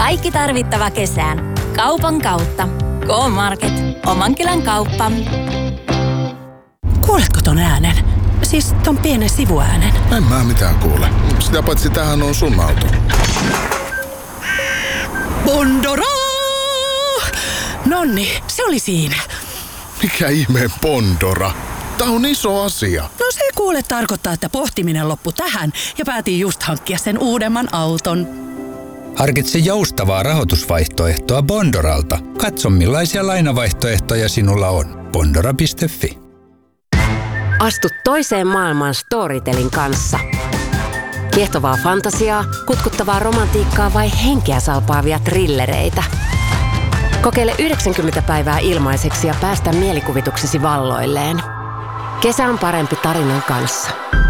Kaikki tarvittava kesään. Kaupan kautta. K-Market. Oman kylän kauppa. Kuuletko ton äänen? Siis ton pienen sivuäänen. En mä mitään kuule. Sitä paitsi tämähän on sun auto. Bondora! Nonni, se oli siinä. Mikä ihmeen Bondora? Tää on iso asia. No se kuule tarkoittaa, että pohtiminen loppui tähän ja päätin just hankkia sen uudemman auton. Harkitse joustavaa rahoitusvaihtoehtoa Bondoralta. Katso millaisia lainavaihtoehtoja sinulla on. Bondora.fi. Astu toiseen maailmaan Storytelin kanssa. Kiehtovaa fantasiaa, kutkuttavaa romantiikkaa vai henkeä salpaavia trillereitä. Kokeile 90 päivää ilmaiseksi ja päästä mielikuvituksesi valloilleen. Kesä on parempi tarinan kanssa.